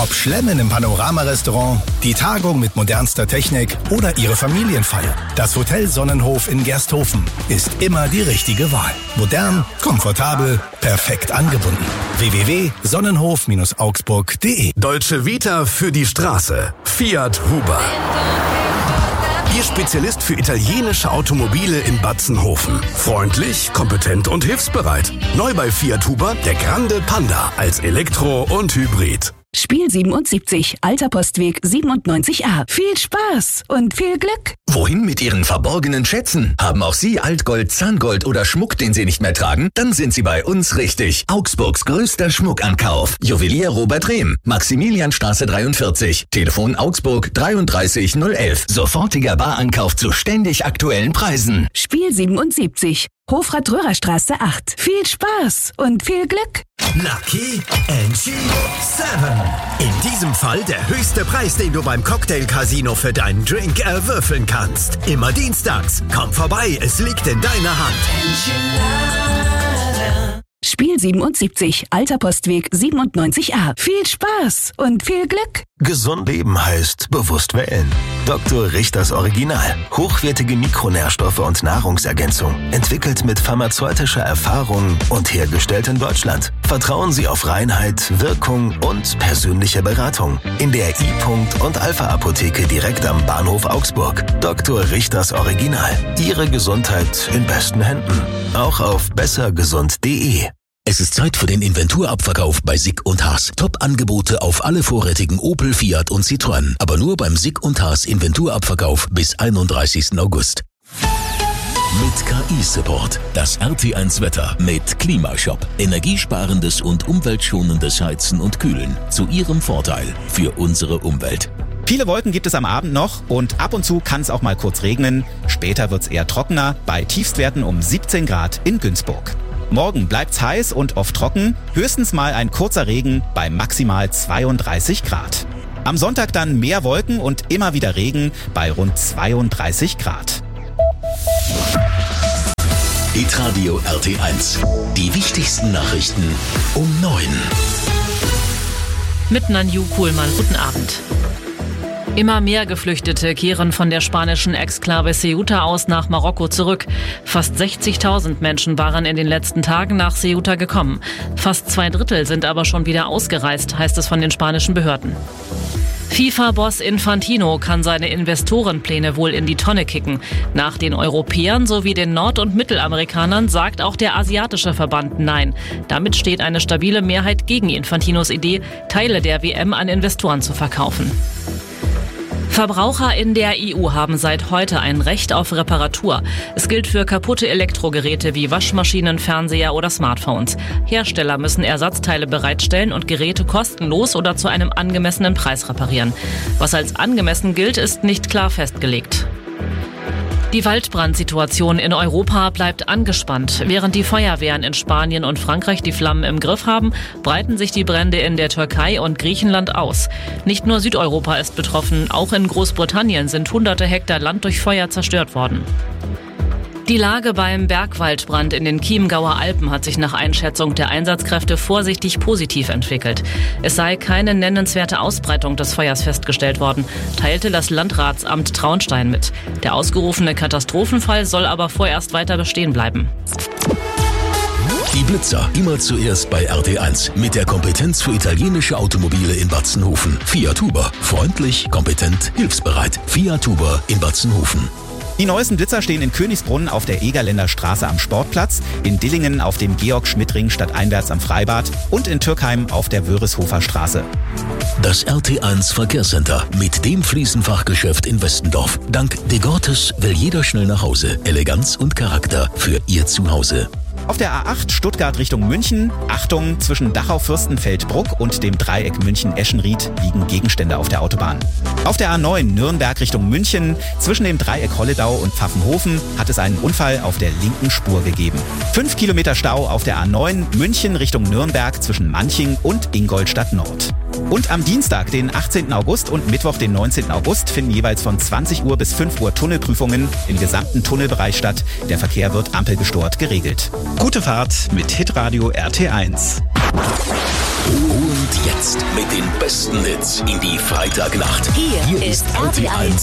Ob Schlemmen im Panorama-Restaurant, die Tagung mit modernster Technik oder Ihre Familienfeier. Das Hotel Sonnenhof in Gersthofen ist immer die richtige Wahl. Modern, komfortabel, perfekt angebunden. www.sonnenhof-augsburg.de. Dolce Vita für die Straße. Fiat Huber. Ihr Spezialist für italienische Automobile in Batzenhofen. Freundlich, kompetent und hilfsbereit. Neu bei Fiat Huber der Grande Panda als Elektro und Hybrid. Spiel 77, Alter Postweg 97a. Viel Spaß und viel Glück. Wohin mit Ihren verborgenen Schätzen? Haben auch Sie Altgold, Zahngold oder Schmuck, den Sie nicht mehr tragen? Dann sind Sie bei uns richtig. Augsburgs größter Schmuckankauf. Juwelier Robert Rehm, Maximilianstraße 43. Telefon Augsburg 33011. Sofortiger Barankauf zu ständig aktuellen Preisen. Spiel 77, Hofrat-Röhrer-Straße 8. Viel Spaß und viel Glück. Lucky NG7. In diesem Fall der höchste Preis, den du beim Cocktail-Casino für deinen Drink erwürfeln kannst. Immer dienstags. Komm vorbei, es liegt in deiner Hand. Spiel 77, Alter Postweg 97a. Viel Spaß und viel Glück. Gesund leben heißt bewusst wählen. Dr. Richters Original. Hochwertige Mikronährstoffe und Nahrungsergänzung. Entwickelt mit pharmazeutischer Erfahrung und hergestellt in Deutschland. Vertrauen Sie auf Reinheit, Wirkung und persönliche Beratung. In der I-Punkt und Alpha-Apotheke direkt am Bahnhof Augsburg. Dr. Richters Original. Ihre Gesundheit in besten Händen. Auch auf bessergesund.de. Es ist Zeit für den Inventurabverkauf bei Sick & Haas. Top-Angebote auf alle vorrätigen Opel, Fiat und Citroën. Aber nur beim Sick & Haas Inventurabverkauf bis 31. August. Mit KI-Support. Das RT1 Wetter mit Klimashop. Energiesparendes und umweltschonendes Heizen und Kühlen. Zu Ihrem Vorteil für unsere Umwelt. Viele Wolken gibt es am Abend noch und ab und zu kann es auch mal kurz regnen. Später wird es eher trockener, bei Tiefstwerten um 17 Grad in Günzburg. Morgen bleibt's heiß und oft trocken, höchstens mal ein kurzer Regen bei maximal 32 Grad. Am Sonntag dann mehr Wolken und immer wieder Regen bei rund 32 Grad. Hitradio RT1. Die wichtigsten Nachrichten um 9. Mit Nanju Kuhlmann. Guten Abend. Immer mehr Geflüchtete kehren von der spanischen Exklave Ceuta aus nach Marokko zurück. Fast 60.000 Menschen waren in den letzten Tagen nach Ceuta gekommen. Fast 2/3 sind aber schon wieder ausgereist, heißt es von den spanischen Behörden. FIFA-Boss Infantino kann seine Investorenpläne wohl in die Tonne kicken. Nach den Europäern sowie den Nord- und Mittelamerikanern sagt auch der asiatische Verband Nein. Damit steht eine stabile Mehrheit gegen Infantinos Idee, Teile der WM an Investoren zu verkaufen. Verbraucher in der EU haben seit heute ein Recht auf Reparatur. Es gilt für kaputte Elektrogeräte wie Waschmaschinen, Fernseher oder Smartphones. Hersteller müssen Ersatzteile bereitstellen und Geräte kostenlos oder zu einem angemessenen Preis reparieren. Was als angemessen gilt, ist nicht klar festgelegt. Die Waldbrandsituation in Europa bleibt angespannt. Während die Feuerwehren in Spanien und Frankreich die Flammen im Griff haben, breiten sich die Brände in der Türkei und Griechenland aus. Nicht nur Südeuropa ist betroffen, auch in Großbritannien sind hunderte Hektar Land durch Feuer zerstört worden. Die Lage beim Bergwaldbrand in den Chiemgauer Alpen hat sich nach Einschätzung der Einsatzkräfte vorsichtig positiv entwickelt. Es sei keine nennenswerte Ausbreitung des Feuers festgestellt worden, teilte das Landratsamt Traunstein mit. Der ausgerufene Katastrophenfall soll aber vorerst weiter bestehen bleiben. Die Blitzer, immer zuerst bei RT1. Mit der Kompetenz für italienische Automobile in Batzenhofen. Fiat Huber. Freundlich, kompetent, hilfsbereit. Fiat Huber in Batzenhofen. Die neuesten Blitzer stehen in Königsbrunn auf der Egerländer Straße am Sportplatz, in Dillingen auf dem Georg-Schmidt-Ring stadteinwärts am Freibad und in Türkheim auf der Wörishofer Straße. Das RT1 Verkehrscenter mit dem Fliesenfachgeschäft in Westendorf. Dank De Gortes will jeder schnell nach Hause. Eleganz und Charakter für Ihr Zuhause. Auf der A8 Stuttgart Richtung München, Achtung, zwischen Dachau-Fürstenfeldbruck und dem Dreieck München-Eschenried liegen Gegenstände auf der Autobahn. Auf der A9 Nürnberg Richtung München, zwischen dem Dreieck Holledau und Pfaffenhofen hat es einen Unfall auf der linken Spur gegeben. 5 Kilometer Stau auf der A9 München Richtung Nürnberg zwischen Manching und Ingolstadt Nord. Und am Dienstag, den 18. August und Mittwoch, den 19. August, finden jeweils von 20 Uhr bis 5 Uhr Tunnelprüfungen im gesamten Tunnelbereich statt. Der Verkehr wird ampelgesteuert geregelt. Gute Fahrt mit Hitradio RT1. Und Jetzt mit den besten Hits in die Freitagnacht. Hier ist RTL